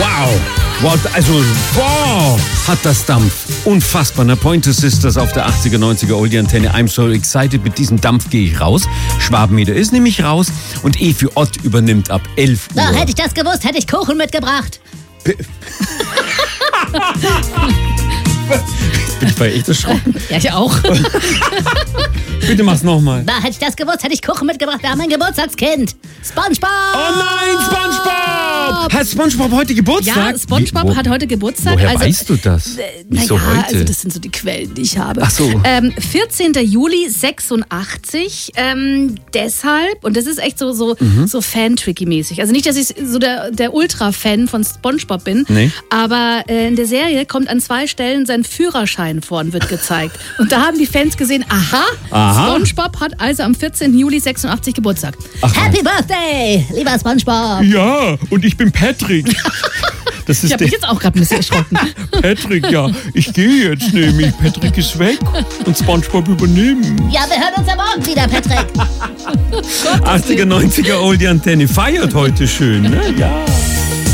Wow, hat das Dampf. Unfassbar, ne? Pointer Sisters auf der 80er, 90er Oldie-Antenne. I'm so excited. Mit diesem Dampf gehe ich raus. Schwabenmeter ist nämlich raus und Evi Ott übernimmt ab 11 Uhr. So, hätte ich das gewusst, hätte ich Kuchen mitgebracht. Bin ich bei echt erschrocken? Ja, ich auch. Bitte mach's nochmal. Na, hätte ich das gewusst, hätte ich Kuchen mitgebracht. Wir haben ein Geburtstagskind. SpongeBob! Oh nein, SpongeBob! Hat SpongeBob heute Geburtstag? Ja, SpongeBob hat heute Geburtstag. Woher weißt du das? Wieso heute? Also das sind so die Quellen, die ich habe. Ach so. 14. Juli 86. Deshalb, und das ist echt so Fan-Tricky-mäßig. Also nicht, dass ich so der Ultra-Fan von SpongeBob bin, nee. Aber in der Serie kommt an 2 Stellen sein Führerschein vor und wird gezeigt. Und da haben die Fans gesehen, aha. SpongeBob hat also am 14. Juli 86 Geburtstag. Ach, Happy Birthday, lieber SpongeBob. Ja, und ich bin Patrick. Das ist Ich habe mich jetzt auch gerade ein bisschen erschrocken. Patrick, ja. Ich gehe jetzt nämlich. Patrick ist weg und SpongeBob übernehmen. Ja, wir hören uns ja morgen wieder, Patrick. 80er, 90er Oldie-Antenne feiert heute schön, ne? Ja.